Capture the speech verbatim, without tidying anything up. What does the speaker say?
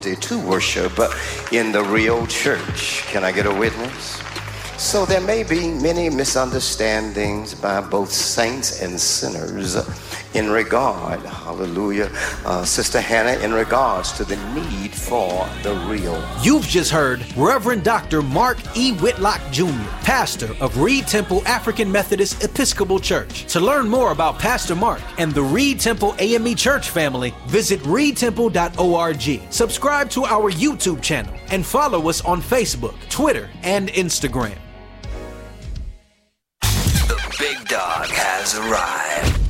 to worship in the real church. Can I get a witness? So there may be many misunderstandings by both saints and sinners in regard, hallelujah, uh, Sister Hannah, in regards to the need for the real. You've just heard Reverend Doctor Mark E. Whitlock Junior, pastor of Reed Temple African Methodist Episcopal Church. To learn more about Pastor Mark and the Reed Temple A M E Church family, visit reed temple dot org. Subscribe to our YouTube channel and follow us on Facebook, Twitter, and Instagram. The big dog has arrived.